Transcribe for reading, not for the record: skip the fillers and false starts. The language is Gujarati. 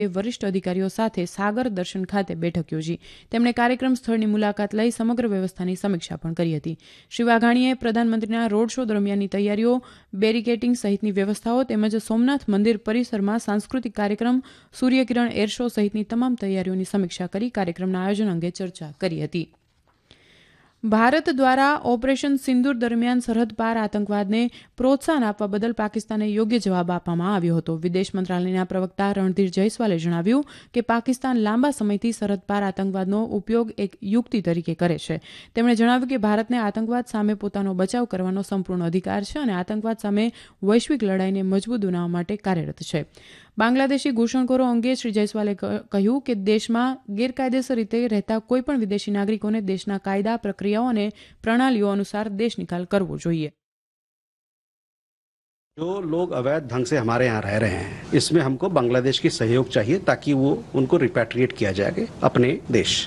વરિષ્ઠ અધિકારીઓ સાથે સાગર દર્શન ખાતે બેઠક યોજી. તેમણે કાર્યક્રમ સ્થળની મુલાકાત લઈ સમગ્ર વ્યવસ્થાની સમીક્ષા પણ કરી હતી. શ્રી વાઘાણીએ પ્રધાનમંત્રીના રોડ શો દરમિયાનની તૈયારીઓ, બેરિકેટિંગ સહિતની વ્યવસ્થાઓ તેમજ સોમનાથ મંદિર પરિસરમાં સાંસ્કૃતિક કાર્યક્રમ, સૂર્યકિરણ એર શો સહિતની તમામ તૈયારીઓની સમીક્ષા કરી કાર્યક્રમના આયોજન અંગે ચર્ચા કરી હતી. ભારત દ્વારા ઓપરેશન સિંદૂર દરમિયાન સરહદ પાર આતંકવાદને પ્રોત્સાહન આપવા બદલ પાકિસ્તાને યોગ્ય જવાબ આપવામાં આવ્યો હતો. વિદેશ મંત્રાલયના પ્રવક્તા રણધીર જયસ્વાલે જણાવ્યું કે પાકિસ્તાન લાંબા સમયથી સરહદ પાર આતંકવાદનો ઉપયોગ એક યુક્તિ તરીકે કરે છે. તેમણે જણાવ્યું કે ભારતને આતંકવાદ સામે પોતાનો બચાવ કરવાનો સંપૂર્ણ અધિકાર છે અને આતંકવાદ સામે વૈશ્વિક લડાઈને મજબૂત બનાવવા માટે કાર્યરત છે. બાંગ્લાદેશી ઘૂસણખોરો અંગે શ્રી જયસ્વાલે કહ્યું કે દેશમાં ગેરકાયદેસર રીતે રહેતા કોઈપણ વિદેશી નાગરિકોને દેશના કાયદા, પ્રક્રિયાઓ અને પ્રણાલીઓ અનુસાર देश निकाल करवो જોઈએ. जो लोग अवैध ढंग से हमारे यहाँ रह रहे हैं, इसमें हमको बांग्लादेश की सहयोग चाहिए ताकि वो उनको रिपैट्रिएट किया जाए अपने देश.